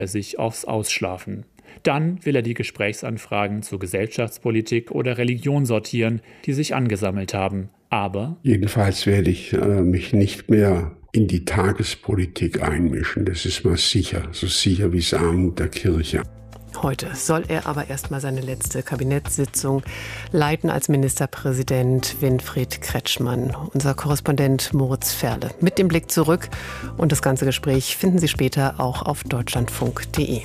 sich aufs Ausschlafen. Dann will er die Gesprächsanfragen zu Gesellschaftspolitik oder Religion sortieren, die sich angesammelt haben. Aber jedenfalls werde ich mich nicht mehr in die Tagespolitik einmischen. Das ist mal sicher, so sicher wie Samen der Kirche. Heute soll er aber erstmal seine letzte Kabinettssitzung leiten als Ministerpräsident Winfried Kretschmann. Unser Korrespondent Moritz Ferle mit dem Blick zurück. Und das ganze Gespräch finden Sie später auch auf deutschlandfunk.de.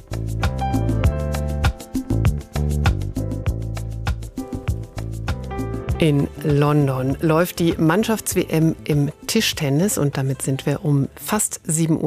In London läuft die Mannschafts-WM im Tischtennis und damit sind wir um fast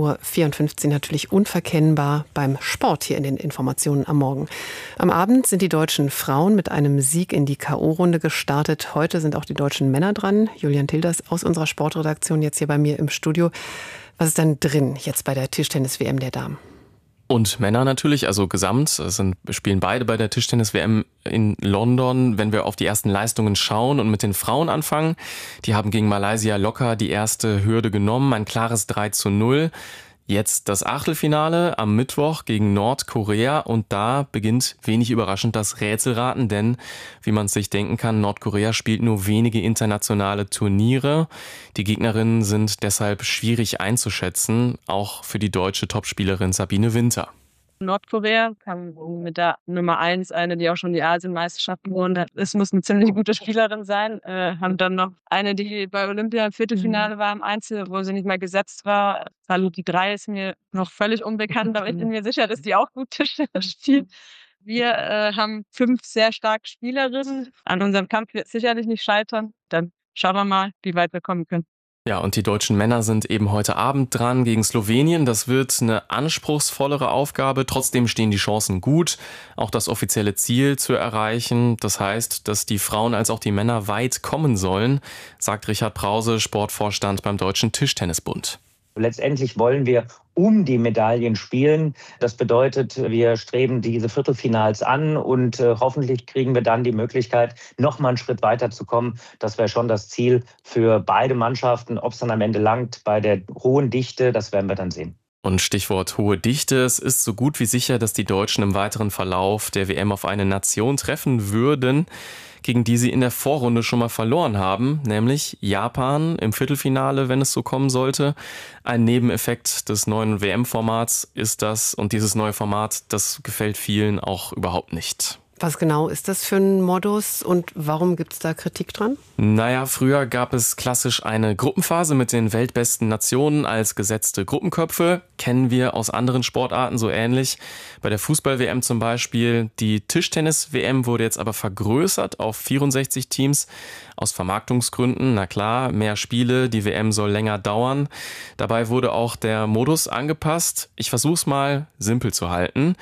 7.54 Uhr natürlich unverkennbar beim Sport hier in den Informationen am Morgen. Am Abend sind die deutschen Frauen mit einem Sieg in die K.O.-Runde gestartet. Heute sind auch die deutschen Männer dran. Julian Tilders aus unserer Sportredaktion jetzt hier bei mir im Studio. Was ist denn drin jetzt bei der Tischtennis-WM der Damen? Und Männer natürlich, also gesamt, spielen beide bei der Tischtennis-WM in London. Wenn wir auf die ersten Leistungen schauen und mit den Frauen anfangen, die haben gegen Malaysia locker die erste Hürde genommen, ein klares 3:0. Jetzt das Achtelfinale am Mittwoch gegen Nordkorea und da beginnt wenig überraschend das Rätselraten, denn wie man sich denken kann, Nordkorea spielt nur wenige internationale Turniere. Die Gegnerinnen sind deshalb schwierig einzuschätzen, auch für die deutsche Topspielerin Sabine Winter. Nordkorea kam mit der Nummer 1, eine, die auch schon die Asienmeisterschaften gewonnen hat. Es muss eine ziemlich gute Spielerin sein. Haben dann noch eine, die bei Olympia im Viertelfinale war im Einzel, wo sie nicht mal gesetzt war. Saluti 3 ist mir noch völlig unbekannt, aber ich bin mir sicher, dass die auch gut Tischtennis spielt. Wir haben 5 sehr starke Spielerinnen. An unserem Kampf wird es sicherlich nicht scheitern. Dann schauen wir mal, wie weit wir kommen können. Ja, und die deutschen Männer sind eben heute Abend dran gegen Slowenien. Das wird eine anspruchsvollere Aufgabe. Trotzdem stehen die Chancen gut, auch das offizielle Ziel zu erreichen. Das heißt, dass die Frauen als auch die Männer weit kommen sollen, sagt Richard Brause, Sportvorstand beim Deutschen Tischtennisbund. Letztendlich wollen wir um die Medaillen spielen. Das bedeutet, wir streben diese Viertelfinals an und hoffentlich kriegen wir dann die Möglichkeit, noch mal einen Schritt weiter zu kommen. Das wäre schon das Ziel für beide Mannschaften. Ob es dann am Ende langt bei der hohen Dichte, das werden wir dann sehen. Und Stichwort hohe Dichte. Es ist so gut wie sicher, dass die Deutschen im weiteren Verlauf der WM auf eine Nation treffen würden, gegen die sie in der Vorrunde schon mal verloren haben, nämlich Japan im Viertelfinale, wenn es so kommen sollte. Ein Nebeneffekt des neuen WM-Formats ist das, und dieses neue Format, das gefällt vielen auch überhaupt nicht. Was genau ist das für ein Modus und warum gibt es da Kritik dran? Naja, früher gab es klassisch eine Gruppenphase mit den weltbesten Nationen als gesetzte Gruppenköpfe. Kennen wir aus anderen Sportarten so ähnlich. Bei der Fußball-WM zum Beispiel. Die Tischtennis-WM wurde jetzt aber vergrößert auf 64 Teams aus Vermarktungsgründen. Na klar, mehr Spiele, die WM soll länger dauern. Dabei wurde auch der Modus angepasst. Ich versuche es mal simpel zu halten.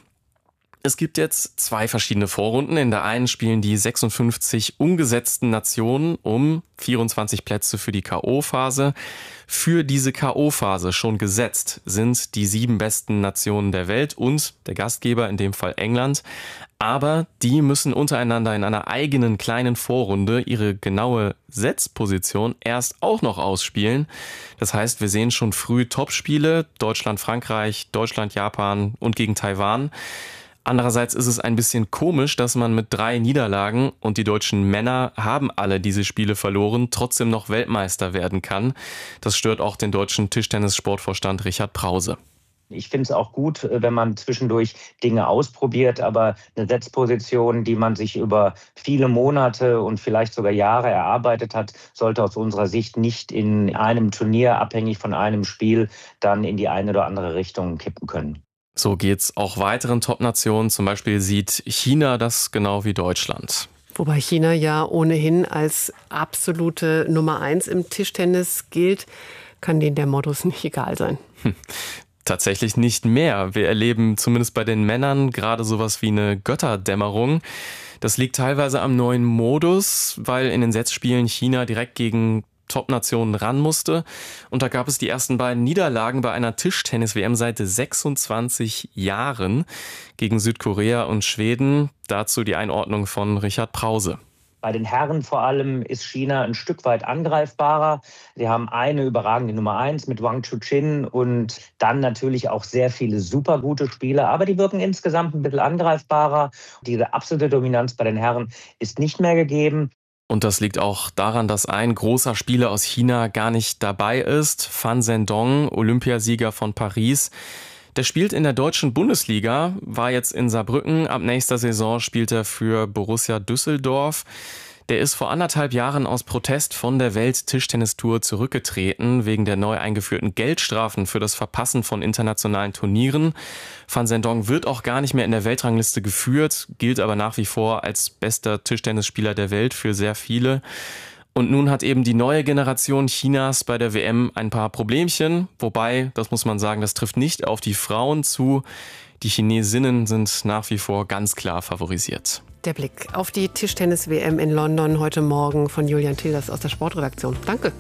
Es gibt jetzt 2 verschiedene Vorrunden. In der einen spielen die 56 umgesetzten Nationen um 24 Plätze für die K.O.-Phase. Für diese K.O.-Phase schon gesetzt sind die 7 besten Nationen der Welt und der Gastgeber, in dem Fall England. Aber die müssen untereinander in einer eigenen kleinen Vorrunde ihre genaue Setzposition erst auch noch ausspielen. Das heißt, wir sehen schon früh Topspiele: Deutschland, Frankreich, Deutschland, Japan und gegen Taiwan. Andererseits ist es ein bisschen komisch, dass man mit 3 Niederlagen, und die deutschen Männer haben alle diese Spiele verloren, trotzdem noch Weltmeister werden kann. Das stört auch den deutschen Tischtennis-Sportvorstand Richard Brause. Ich finde es auch gut, wenn man zwischendurch Dinge ausprobiert, aber eine Setzposition, die man sich über viele Monate und vielleicht sogar Jahre erarbeitet hat, sollte aus unserer Sicht nicht in einem Turnier, abhängig von einem Spiel, dann in die eine oder andere Richtung kippen können. So geht's auch weiteren Top-Nationen. Zum Beispiel sieht China das genau wie Deutschland. Wobei China ja ohnehin als absolute Nummer 1 im Tischtennis gilt, kann denen der Modus nicht egal sein. Tatsächlich nicht mehr. Wir erleben zumindest bei den Männern gerade sowas wie eine Götterdämmerung. Das liegt teilweise am neuen Modus, weil in den Setzspielen China direkt gegen Top-Nationen ran musste. Und da gab es die ersten beiden Niederlagen bei einer Tischtennis-WM seit 26 Jahren gegen Südkorea und Schweden. Dazu die Einordnung von Richard Brause. Bei den Herren vor allem ist China ein Stück weit angreifbarer. Sie haben eine überragende Nummer 1 mit Wang Chuqin und dann natürlich auch sehr viele super gute Spieler. Aber die wirken insgesamt ein bisschen angreifbarer. Diese absolute Dominanz bei den Herren ist nicht mehr gegeben. Und das liegt auch daran, dass ein großer Spieler aus China gar nicht dabei ist. Fan Zhendong, Olympiasieger von Paris. Der spielt in der deutschen Bundesliga, war jetzt in Saarbrücken. Ab nächster Saison spielt er für Borussia Düsseldorf. Der ist vor 1,5 Jahren aus Protest von der Welt-Tischtennistour zurückgetreten, wegen der neu eingeführten Geldstrafen für das Verpassen von internationalen Turnieren. Fan Zhendong wird auch gar nicht mehr in der Weltrangliste geführt, gilt aber nach wie vor als bester Tischtennisspieler der Welt für sehr viele. Und nun hat eben die neue Generation Chinas bei der WM ein paar Problemchen. Wobei, das muss man sagen, das trifft nicht auf die Frauen zu. Die Chinesinnen sind nach wie vor ganz klar favorisiert. Der Blick auf die Tischtennis-WM in London heute Morgen von Julian Tilders aus der Sportredaktion. Danke.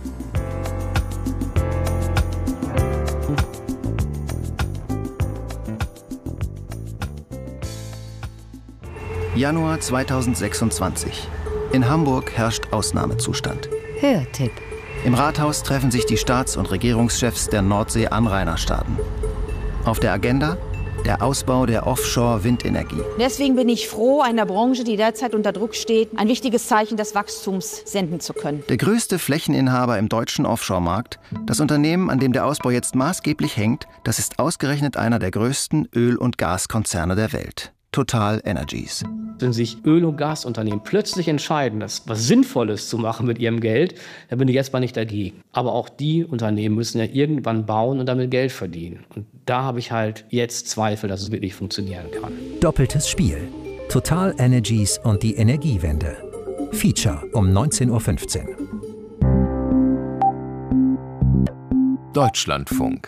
Januar 2026. In Hamburg herrscht Ausnahmezustand. Hörtipp. Im Rathaus treffen sich die Staats- und Regierungschefs der Nordsee-Anrainerstaaten. Auf der Agenda der Ausbau der Offshore-Windenergie. Deswegen bin ich froh, einer Branche, die derzeit unter Druck steht, ein wichtiges Zeichen des Wachstums senden zu können. Der größte Flächeninhaber im deutschen Offshore-Markt, das Unternehmen, an dem der Ausbau jetzt maßgeblich hängt, das ist ausgerechnet einer der größten Öl- und Gaskonzerne der Welt. Total Energies. Wenn sich Öl- und Gasunternehmen plötzlich entscheiden, das was Sinnvolles zu machen mit ihrem Geld, dann bin ich erstmal nicht dagegen. Aber auch die Unternehmen müssen ja irgendwann bauen und damit Geld verdienen. Und da habe ich halt jetzt Zweifel, dass es wirklich funktionieren kann. Doppeltes Spiel. Total Energies und die Energiewende. Feature um 19:15 Uhr. Deutschlandfunk.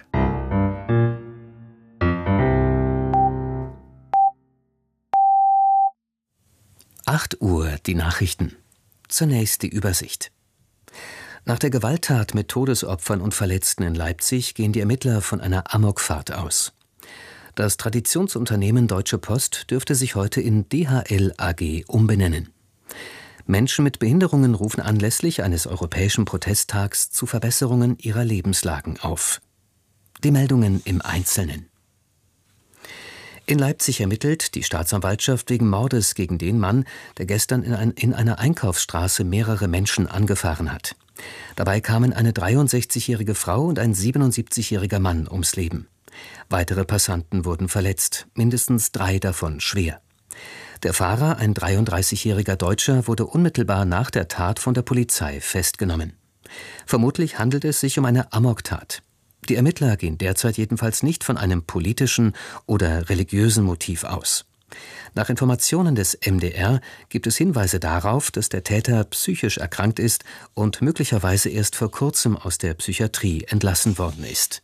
Uhr, die Nachrichten. Zunächst die Übersicht. Nach der Gewalttat mit Todesopfern und Verletzten in Leipzig gehen die Ermittler von einer Amokfahrt aus. Das Traditionsunternehmen Deutsche Post dürfte sich heute in DHL AG umbenennen. Menschen mit Behinderungen rufen anlässlich eines europäischen Protesttags zu Verbesserungen ihrer Lebenslagen auf. Die Meldungen im Einzelnen. In Leipzig ermittelt die Staatsanwaltschaft wegen Mordes gegen den Mann, der gestern in einer Einkaufsstraße mehrere Menschen angefahren hat. Dabei kamen eine 63-jährige Frau und ein 77-jähriger Mann ums Leben. Weitere Passanten wurden verletzt, mindestens 3 davon schwer. Der Fahrer, ein 33-jähriger Deutscher, wurde unmittelbar nach der Tat von der Polizei festgenommen. Vermutlich handelt es sich um eine Amoktat. Die Ermittler gehen derzeit jedenfalls nicht von einem politischen oder religiösen Motiv aus. Nach Informationen des MDR gibt es Hinweise darauf, dass der Täter psychisch erkrankt ist und möglicherweise erst vor kurzem aus der Psychiatrie entlassen worden ist.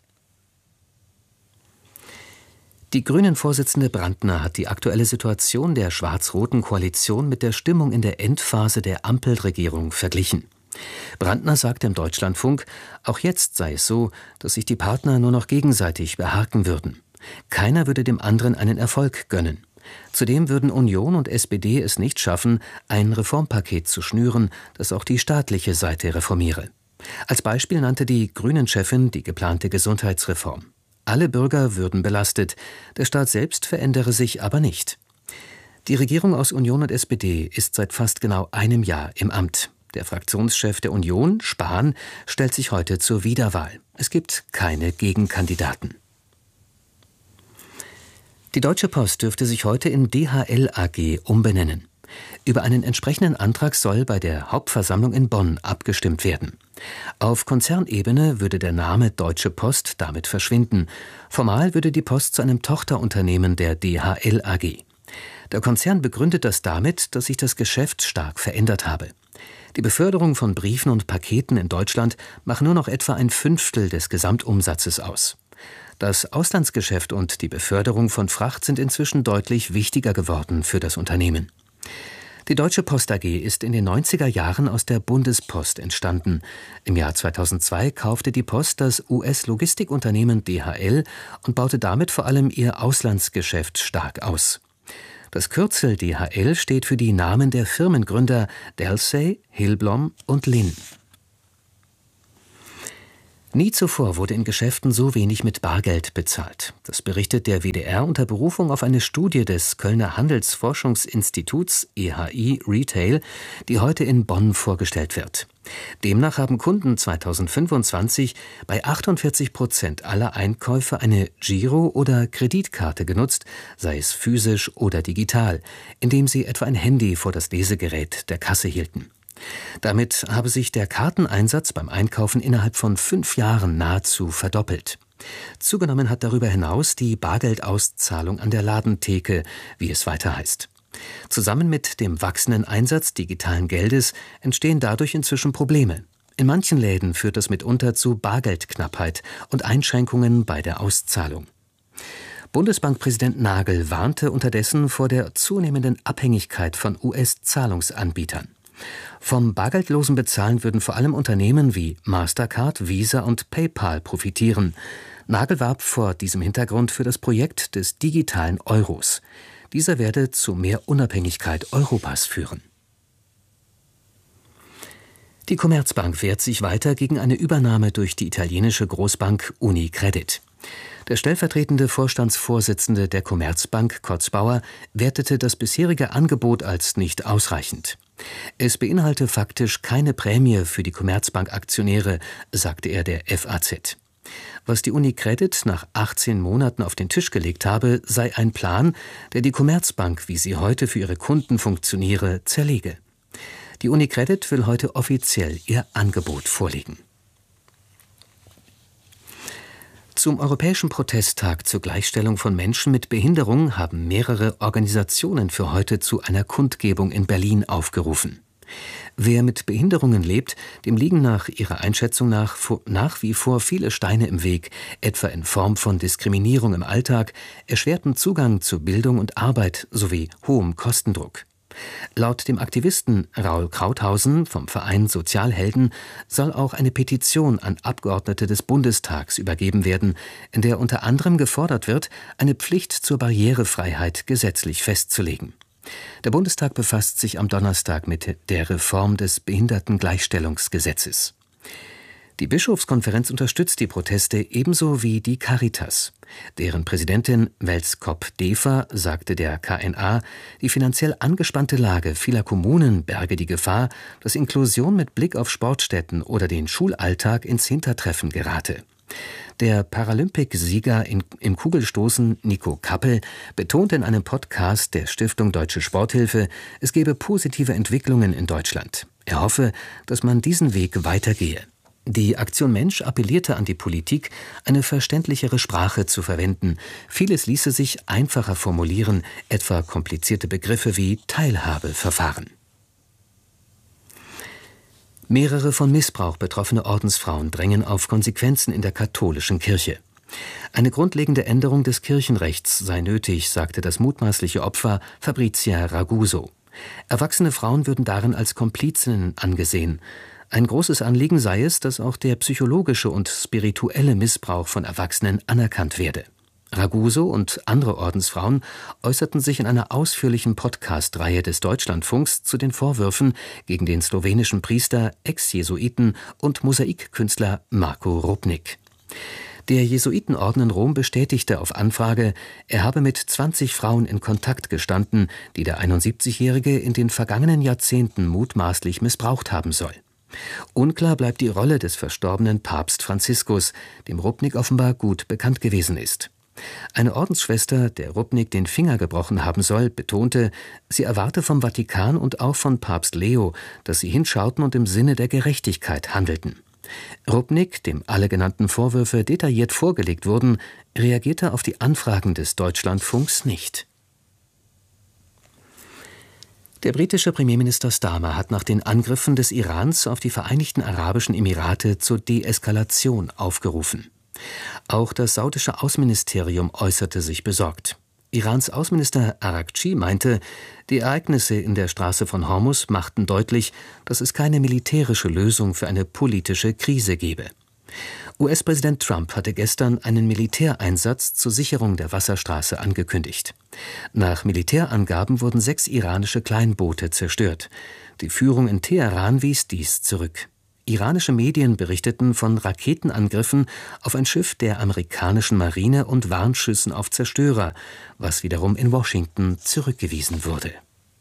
Die Grünen-Vorsitzende Brandner hat die aktuelle Situation der schwarz-roten Koalition mit der Stimmung in der Endphase der Ampelregierung verglichen. Brandner sagt im Deutschlandfunk, auch jetzt sei es so, dass sich die Partner nur noch gegenseitig behaken würden. Keiner würde dem anderen einen Erfolg gönnen. Zudem würden Union und SPD es nicht schaffen, ein Reformpaket zu schnüren, das auch die staatliche Seite reformiere. Als Beispiel nannte die Grünen-Chefin die geplante Gesundheitsreform. Alle Bürger würden belastet, der Staat selbst verändere sich aber nicht. Die Regierung aus Union und SPD ist seit fast genau einem Jahr im Amt. Der Fraktionschef der Union, Spahn, stellt sich heute zur Wiederwahl. Es gibt keine Gegenkandidaten. Die Deutsche Post dürfte sich heute in DHL AG umbenennen. Über einen entsprechenden Antrag soll bei der Hauptversammlung in Bonn abgestimmt werden. Auf Konzernebene würde der Name Deutsche Post damit verschwinden. Formal würde die Post zu einem Tochterunternehmen der DHL AG. Der Konzern begründet das damit, dass sich das Geschäft stark verändert habe. Die Beförderung von Briefen und Paketen in Deutschland macht nur noch etwa 1/5 des Gesamtumsatzes aus. Das Auslandsgeschäft und die Beförderung von Fracht sind inzwischen deutlich wichtiger geworden für das Unternehmen. Die Deutsche Post AG ist in den 90er Jahren aus der Bundespost entstanden. Im Jahr 2002 kaufte die Post das US-Logistikunternehmen DHL und baute damit vor allem ihr Auslandsgeschäft stark aus. Das Kürzel DHL steht für die Namen der Firmengründer Delsey, Hilblom und Lin. Nie zuvor wurde in Geschäften so wenig mit Bargeld bezahlt. Das berichtet der WDR unter Berufung auf eine Studie des Kölner Handelsforschungsinstituts EHI Retail, die heute in Bonn vorgestellt wird. Demnach haben Kunden 2025 bei 48% aller Einkäufe eine Giro- oder Kreditkarte genutzt, sei es physisch oder digital, indem sie etwa ein Handy vor das Lesegerät der Kasse hielten. Damit habe sich der Karteneinsatz beim Einkaufen innerhalb von 5 Jahren nahezu verdoppelt. Zugenommen hat darüber hinaus die Bargeldauszahlung an der Ladentheke, wie es weiter heißt. Zusammen mit dem wachsenden Einsatz digitalen Geldes entstehen dadurch inzwischen Probleme. In manchen Läden führt das mitunter zu Bargeldknappheit und Einschränkungen bei der Auszahlung. Bundesbankpräsident Nagel warnte unterdessen vor der zunehmenden Abhängigkeit von US-Zahlungsanbietern. Vom bargeldlosen Bezahlen würden vor allem Unternehmen wie Mastercard, Visa und PayPal profitieren. Nagel warb vor diesem Hintergrund für das Projekt des digitalen Euros. Dieser werde zu mehr Unabhängigkeit Europas führen. Die Commerzbank wehrt sich weiter gegen eine Übernahme durch die italienische Großbank UniCredit. Der stellvertretende Vorstandsvorsitzende der Commerzbank, Kotzbauer, wertete das bisherige Angebot als nicht ausreichend. Es beinhalte faktisch keine Prämie für die Commerzbank-Aktionäre, sagte er der FAZ. Was die UniCredit nach 18 Monaten auf den Tisch gelegt habe, sei ein Plan, der die Commerzbank, wie sie heute für ihre Kunden funktioniere, zerlege. Die UniCredit will heute offiziell ihr Angebot vorlegen. Zum Europäischen Protesttag zur Gleichstellung von Menschen mit Behinderung haben mehrere Organisationen für heute zu einer Kundgebung in Berlin aufgerufen. Wer mit Behinderungen lebt, dem liegen nach ihrer Einschätzung nach wie vor viele Steine im Weg, etwa in Form von Diskriminierung im Alltag, erschwertem Zugang zu Bildung und Arbeit sowie hohem Kostendruck. Laut dem Aktivisten Raul Krauthausen vom Verein Sozialhelden soll auch eine Petition an Abgeordnete des Bundestags übergeben werden, in der unter anderem gefordert wird, eine Pflicht zur Barrierefreiheit gesetzlich festzulegen. Der Bundestag befasst sich am Donnerstag mit der Reform des Behindertengleichstellungsgesetzes. Die Bischofskonferenz unterstützt die Proteste ebenso wie die Caritas. Deren Präsidentin Welskop-Defer sagte der KNA, die finanziell angespannte Lage vieler Kommunen berge die Gefahr, dass Inklusion mit Blick auf Sportstätten oder den Schulalltag ins Hintertreffen gerate. Der Paralympicsieger im Kugelstoßen Nico Kappel betonte in einem Podcast der Stiftung Deutsche Sporthilfe, es gebe positive Entwicklungen in Deutschland. Er hoffe, dass man diesen Weg weitergehe. Die Aktion Mensch appellierte an die Politik, eine verständlichere Sprache zu verwenden. Vieles ließe sich einfacher formulieren, etwa komplizierte Begriffe wie Teilhabeverfahren. Mehrere von Missbrauch betroffene Ordensfrauen drängen auf Konsequenzen in der katholischen Kirche. Eine grundlegende Änderung des Kirchenrechts sei nötig, sagte das mutmaßliche Opfer Fabrizia Raguso. Erwachsene Frauen würden darin als Komplizinnen angesehen. Ein großes Anliegen sei es, dass auch der psychologische und spirituelle Missbrauch von Erwachsenen anerkannt werde. Raguso und andere Ordensfrauen äußerten sich in einer ausführlichen Podcast-Reihe des Deutschlandfunks zu den Vorwürfen gegen den slowenischen Priester, Ex-Jesuiten und Mosaikkünstler Marko Rupnik. Der Jesuitenorden in Rom bestätigte auf Anfrage, er habe mit 20 Frauen in Kontakt gestanden, die der 71-Jährige in den vergangenen Jahrzehnten mutmaßlich missbraucht haben soll. Unklar bleibt die Rolle des verstorbenen Papst Franziskus, dem Rupnik offenbar gut bekannt gewesen ist. Eine Ordensschwester, der Rupnik den Finger gebrochen haben soll, betonte, sie erwarte vom Vatikan und auch von Papst Leo, dass sie hinschauten und im Sinne der Gerechtigkeit handelten. Rupnik, dem alle genannten Vorwürfe detailliert vorgelegt wurden, reagierte auf die Anfragen des Deutschlandfunks nicht. Der britische Premierminister Starmer hat nach den Angriffen des Irans auf die Vereinigten Arabischen Emirate zur Deeskalation aufgerufen. Auch das saudische Außenministerium äußerte sich besorgt. Irans Außenminister Araghchi meinte, die Ereignisse in der Straße von Hormuz machten deutlich, dass es keine militärische Lösung für eine politische Krise gebe. US-Präsident Trump hatte gestern einen Militäreinsatz zur Sicherung der Wasserstraße angekündigt. Nach Militärangaben wurden 6 iranische Kleinboote zerstört. Die Führung in Teheran wies dies zurück. Iranische Medien berichteten von Raketenangriffen auf ein Schiff der amerikanischen Marine und Warnschüssen auf Zerstörer, was wiederum in Washington zurückgewiesen wurde.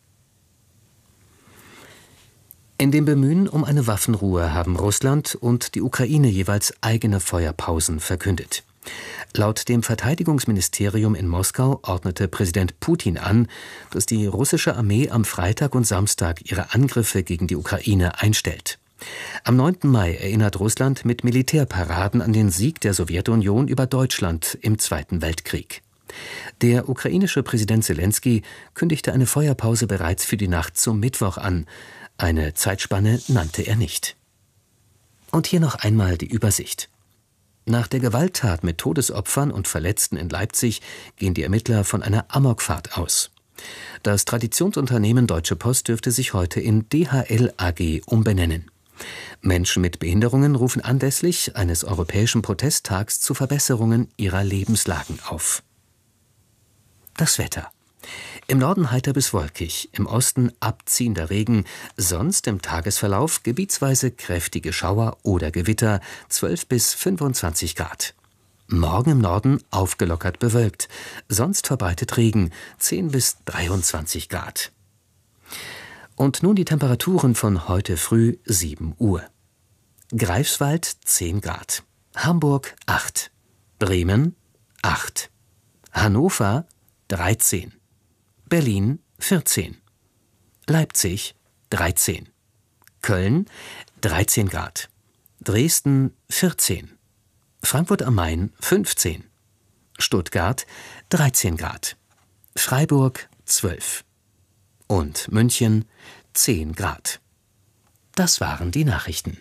In dem Bemühen um eine Waffenruhe haben Russland und die Ukraine jeweils eigene Feuerpausen verkündet. Laut dem Verteidigungsministerium in Moskau ordnete Präsident Putin an, dass die russische Armee am Freitag und Samstag ihre Angriffe gegen die Ukraine einstellt. Am 9. Mai erinnert Russland mit Militärparaden an den Sieg der Sowjetunion über Deutschland im Zweiten Weltkrieg. Der ukrainische Präsident Selenskyj kündigte eine Feuerpause bereits für die Nacht zum Mittwoch an. Eine Zeitspanne nannte er nicht. Und hier noch einmal die Übersicht. Nach der Gewalttat mit Todesopfern und Verletzten in Leipzig gehen die Ermittler von einer Amokfahrt aus. Das Traditionsunternehmen Deutsche Post dürfte sich heute in DHL AG umbenennen. Menschen mit Behinderungen rufen anlässlich eines europäischen Protesttags zu Verbesserungen ihrer Lebenslagen auf. Das Wetter. Im Norden heiter bis wolkig, im Osten abziehender Regen, sonst im Tagesverlauf gebietsweise kräftige Schauer oder Gewitter, 12 bis 25 Grad. Morgen im Norden aufgelockert bewölkt, sonst verbreitet Regen, 10 bis 23 Grad. Und nun die Temperaturen von heute früh 7 Uhr. Greifswald 10 Grad, Hamburg 8, Bremen 8, Hannover 13, Berlin 14, Leipzig 13, Köln 13 Grad, Dresden 14, Frankfurt am Main 15, Stuttgart 13 Grad, Freiburg 12 und München 10 Grad. Das waren die Nachrichten.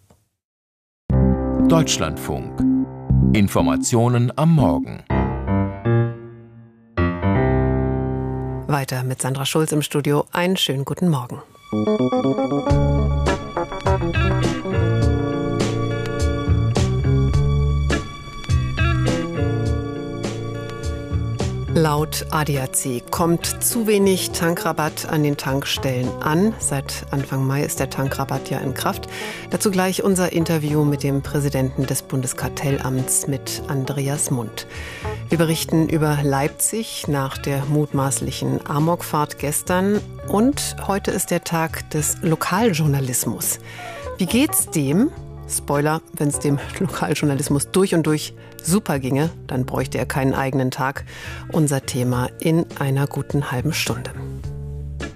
Deutschlandfunk. Informationen am Morgen. Weiter mit Sandra Schulz im Studio. Einen schönen guten Morgen. Laut ADAC kommt zu wenig Tankrabatt an den Tankstellen an. Seit Anfang Mai ist der Tankrabatt ja in Kraft. Dazu gleich unser Interview mit dem Präsidenten des Bundeskartellamts, mit Andreas Mund. Wir berichten über Leipzig nach der mutmaßlichen Amokfahrt gestern. Und heute ist der Tag des Lokaljournalismus. Wie geht's dem? Spoiler, wenn es dem Lokaljournalismus durch und durch super ginge, dann bräuchte er keinen eigenen Tag. Unser Thema in einer guten halben Stunde.